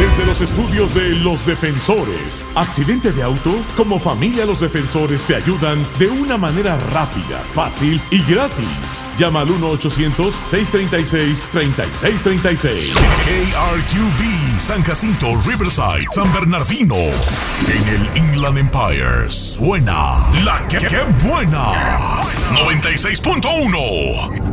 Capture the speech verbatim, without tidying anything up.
Desde los estudios de Los Defensores. ¿Accidente de auto? Como familia Los Defensores te ayudan de una manera rápida, fácil y gratis. Llama al uno ochocientos, seiscientos treinta y seis, treinta y seis treinta y seis. K R Q B, San Jacinto, Riverside, San Bernardino. En el Inland Empire suena La Que, que Buena. noventa y seis punto uno.